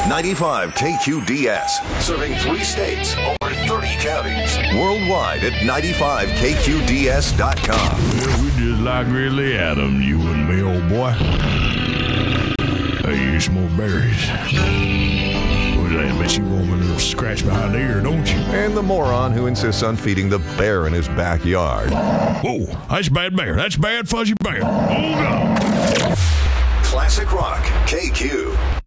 95 KQDS, serving 3 states, over 30 counties. Worldwide at 95KQDS.com. Yeah, we just like Ridley Adams, you and me, old boy. Hey, here's some more berries. What's that? Bet you want a little scratch behind the ear, don't you? And the moron who insists on feeding the bear in his backyard. Whoa, that's bad bear. That's bad fuzzy bear. Hold on. Classic Rock, KQ.